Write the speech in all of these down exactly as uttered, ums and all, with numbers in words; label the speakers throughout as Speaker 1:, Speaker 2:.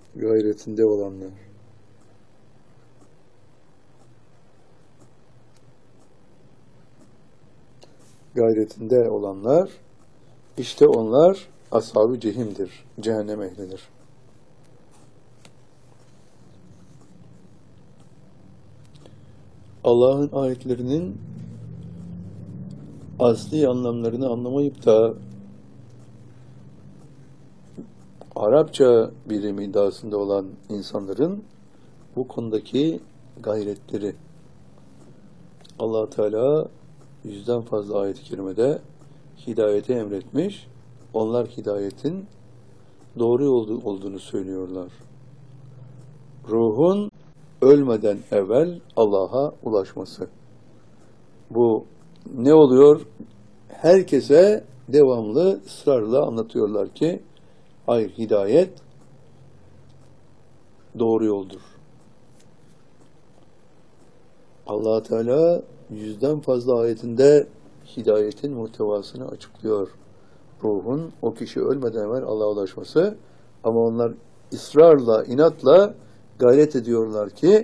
Speaker 1: Gayretinde olanlar. Gayretinde olanlar, işte onlar ashab-ı cehimdir, cehennem ehlidir. Allah'ın ayetlerinin asli anlamlarını anlamayıp da Arapça bilimi iddiasında olan insanların bu konudaki gayretleri, Allah Teala yüzden fazla ayet-i kerimede hidayeti emretmiş, onlar hidayetin doğru olduğunu söylüyorlar. Ruhun ölmeden evvel Allah'a ulaşması. Bu ne oluyor? Herkese devamlı, ısrarla anlatıyorlar ki, hayır, hidayet doğru yoldur. Allah Teala yüzden fazla ayetinde hidayetin muhtevasını açıklıyor. Ruhun o kişi ölmeden evvel Allah'a ulaşması, ama onlar ısrarla, inatla gayret ediyorlar ki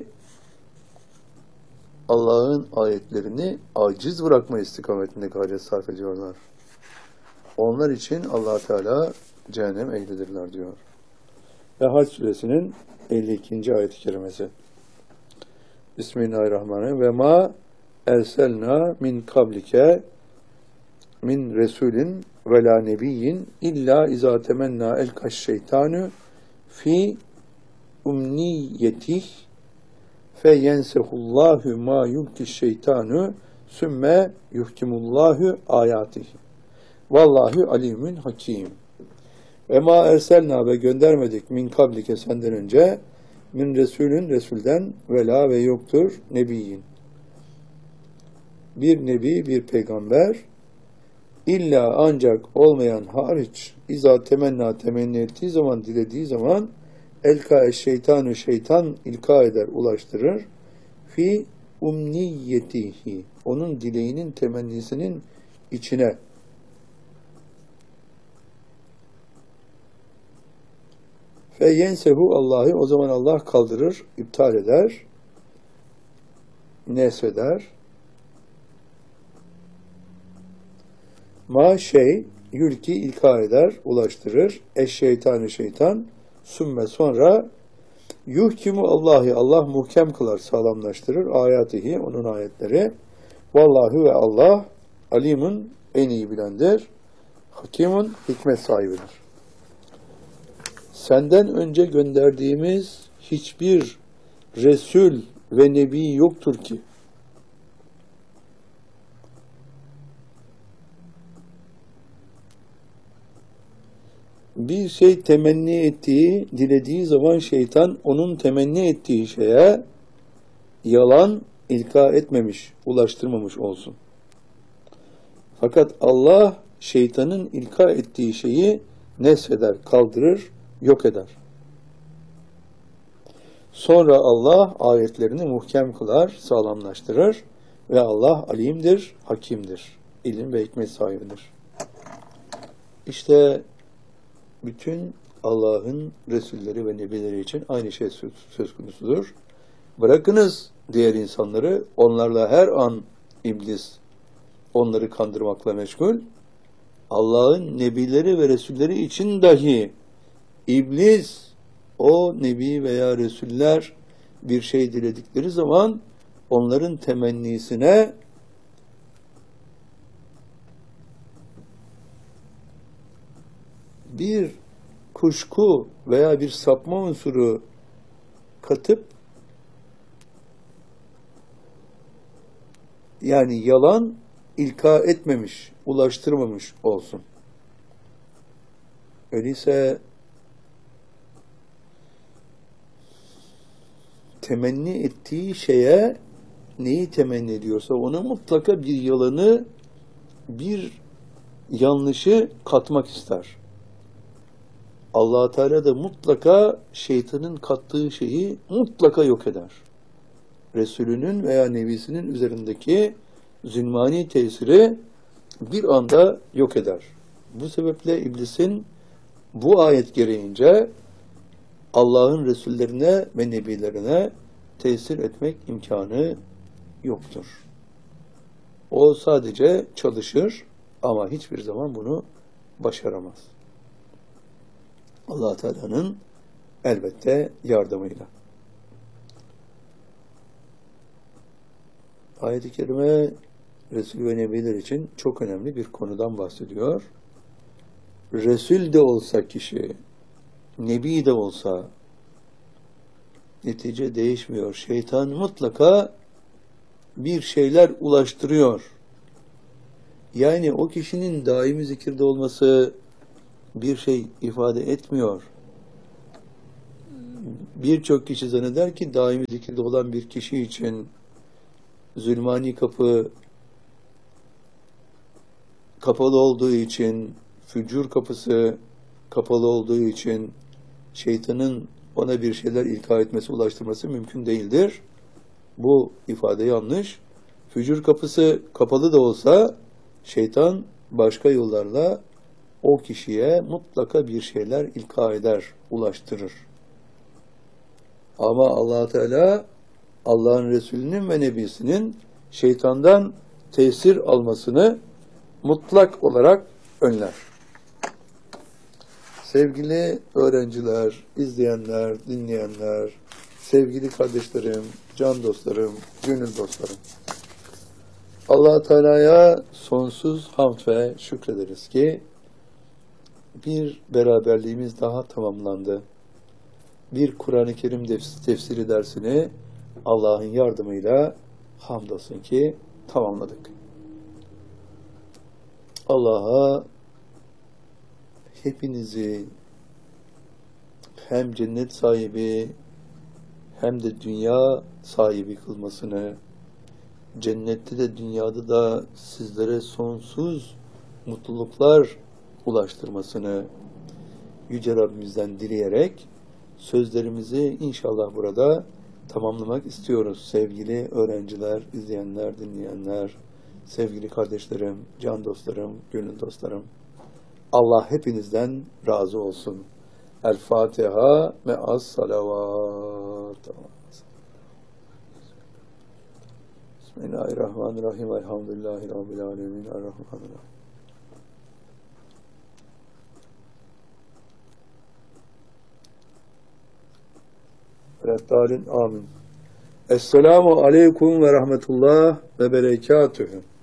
Speaker 1: Allah'ın ayetlerini aciz bırakma istikametinde gayret sarf ediyorlar. Onlar için Allah Teala cehennem ehlidirler diyor. Ve Hac suresinin elli ikinci ayet-i kerimesi. Bismillahirrahmanirrahim. Ve ma erselna min kablike min resulin ve la nebiyyin illa izâ temennâ elkaş şeytanu fi umniyetih fe yensehullahu ma yulkiş şeytanu sümme yuhkimullahu ayatih. Vallahu alimun hakim. Ve ma erselna, ve göndermedik min kablike, senden önce, min resulün, resulden, ve la, ve yoktur, nebiyyin, bir nebi, bir peygamber, illa, ancak, olmayan hariç, iza temenna, temenni ettiği zaman, dilediği zaman, elka şeytanı, şeytan ilka eder, ulaştırır, fi umniyetihi, onun dileğinin, temennisinin içine. Fe yensehu Allah'ı, o zaman Allah kaldırır, iptal eder, nesheder. Ma şey, yülki ilka eder, ulaştırır, eşşeytanı şeytan, sümme sonra, yuhkimu Allah'ı, Allah muhkem kılar, sağlamlaştırır, ayatihi, onun ayetleri, vallahu, ve Allah, alimun, en iyi bilendir, hakimun, hikmet sahibidir. Senden önce gönderdiğimiz hiçbir Resul ve Nebi yoktur ki, bir şey temenni ettiği, dilediği zaman şeytan onun temenni ettiği şeye yalan ilka etmemiş, ulaştırmamış olsun. Fakat Allah şeytanın ilka ettiği şeyi nesheder, kaldırır, yok eder. Sonra Allah ayetlerini muhkem kılar, sağlamlaştırır ve Allah alimdir, hakimdir, ilim ve hikmet sahibidir. İşte bütün Allah'ın Resulleri ve Nebileri için aynı şey söz konusudur. Bırakınız diğer insanları, onlarla her an iblis onları kandırmakla meşgul. Allah'ın Nebileri ve Resulleri için dahi İblis, o Nebi veya Resuller bir şey diledikleri zaman onların temennisine bir kuşku veya bir sapma unsuru katıp, yani yalan ilka etmemiş, ulaştırmamış olsun. Öyleyse temenni ettiği şeye, neyi temenni ediyorsa ona mutlaka bir yalanı, bir yanlışı katmak ister. Allah Teala da mutlaka şeytanın kattığı şeyi mutlaka yok eder. Resulünün veya nebisinin üzerindeki zulmani tesiri bir anda yok eder. Bu sebeple iblisin bu ayet gereğince Allah'ın Resullerine ve Nebilerine tesir etmek imkanı yoktur. O sadece çalışır ama hiçbir zaman bunu başaramaz. Allah Teala'nın elbette yardımıyla. Ayet-i Kerime Resul ve Nebiler için çok önemli bir konudan bahsediyor. Resul de olsa kişi, Nebi de olsa netice değişmiyor. Şeytan mutlaka bir şeyler ulaştırıyor. Yani o kişinin daimi zikirde olması bir şey ifade etmiyor. Birçok kişi zanneder ki daimi zikirde olan bir kişi için zulmani kapı kapalı olduğu için, fücur kapısı kapalı olduğu için şeytanın ona bir şeyler ilka etmesi, ulaştırması mümkün değildir. Bu ifade yanlış. Fücur kapısı kapalı da olsa şeytan başka yollarla o kişiye mutlaka bir şeyler ilka eder, ulaştırır. Ama Allah Teala Allah'ın Resulü'nün ve Nebisinin şeytandan tesir almasını mutlak olarak önler. Sevgili öğrenciler, izleyenler, dinleyenler, sevgili kardeşlerim, can dostlarım, gönül dostlarım. Allah Teala'ya sonsuz hamd ve şükrederiz ki bir beraberliğimiz daha tamamlandı. Bir Kur'an-ı Kerim tefsiri dersini Allah'ın yardımıyla hamdolsun ki tamamladık. Allah'a hepinizi hem cennet sahibi hem de dünya sahibi kılmasını, cennette de dünyada da sizlere sonsuz mutluluklar ulaştırmasını Yüce Rabbimizden dileyerek sözlerimizi inşallah burada tamamlamak istiyoruz. Sevgili öğrenciler, izleyenler, dinleyenler, sevgili kardeşlerim, can dostlarım, gönül dostlarım. Allah hepinizden razı olsun. El Fatiha me'as salavat. Bismillahirrahmanirrahim. Elhamdülillahi Rabbil alemin. Errahmanirrahim. Amin. Esselamu aleyküm ve rahmetullah ve berekatühü.